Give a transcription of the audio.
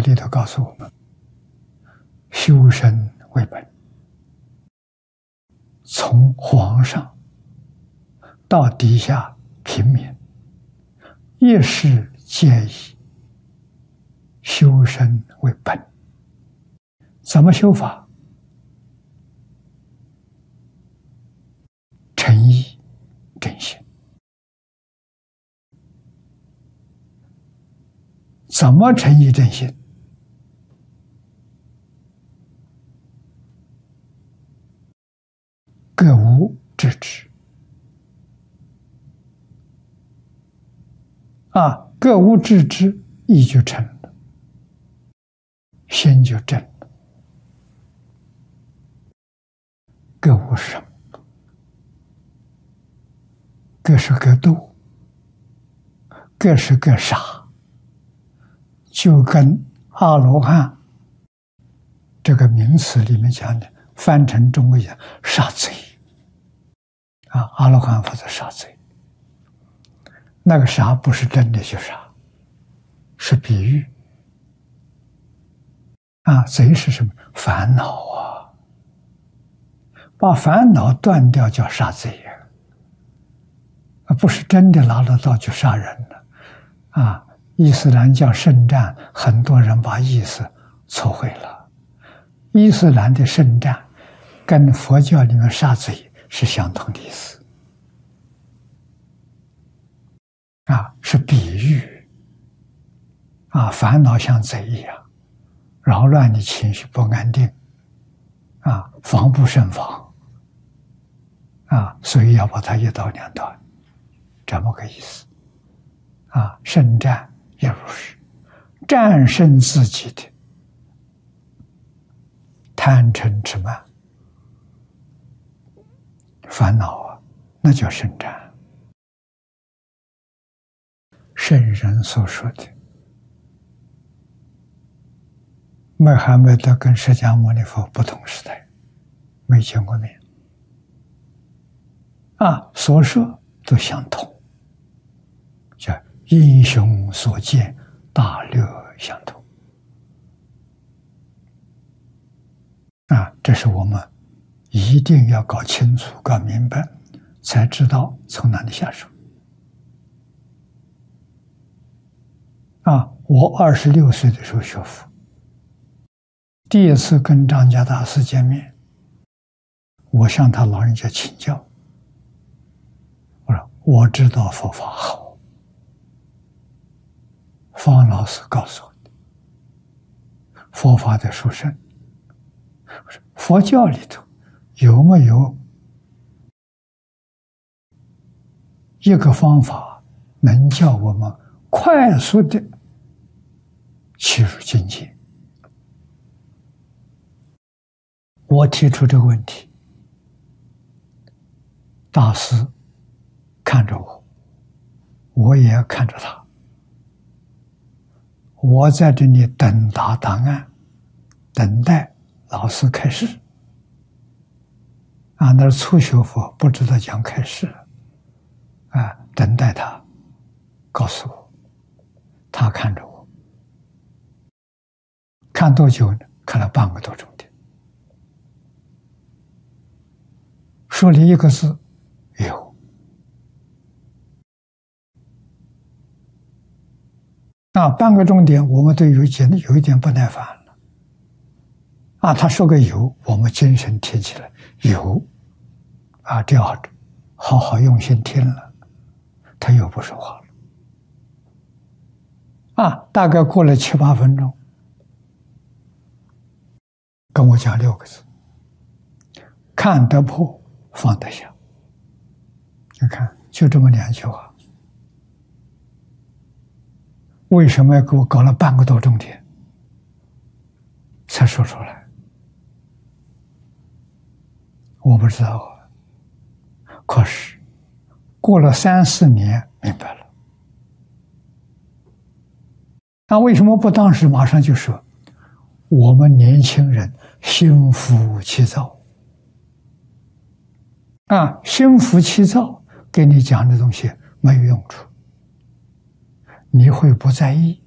里头告诉我们，修身为本，从皇上到底下平民，一事皆以修身为本。怎么修法？诚意正心。怎么诚意正心？各无致知。各无致知，意就成了，心就正了。各无什么？各是各度，各是各傻。就跟阿罗汉这个名词里面讲的，翻成中文讲杀贼阿罗汉佛是杀贼。那个杀不是真的去杀，是比喻贼是什么？烦恼把烦恼断掉叫杀贼不是真的拿得到去杀人了伊斯兰教圣战，很多人把意思错会了。伊斯兰的圣战跟佛教里面杀贼是相同的意思是比喻烦恼像贼一样，扰乱你情绪不安定防不胜防所以要把它一刀两断，这么个意思圣战也如是，战胜自己的贪嗔痴慢烦恼那叫圣战。圣人所说的穆罕默德跟释迦牟尼佛不同时代，没见过面所说都相同，叫英雄所见，大略相同这是我们一定要搞清楚搞明白，才知道从哪里下手我26岁的时候学佛，第一次跟张家大师见面，我向他老人家请教，我说我知道佛法好，方老师告诉我的佛法的殊胜，佛教里头有没有一个方法能叫我们快速的进入境界？我提出这个问题，大师看着我，我也看着他，我在这里等答答案，等待老师开示那是初学佛，不知道讲开示等待他告诉我。他看着我，看多久呢？看了半个多钟点，说了一个字，有。半个钟点我们都有一点不耐烦了他说个有，我们精神提起来，有这要好好用心听了，他又不说话了大概过了7、8分钟，跟我讲6个字：看得破，放得下。你看，就这么2句话，为什么要给我搞了半个多钟点才说出来？我不知道可是过了3、4年明白了。那为什么不当时马上就说？我们年轻人心浮气躁心浮气躁，给你讲的东西没有用处，你会不在意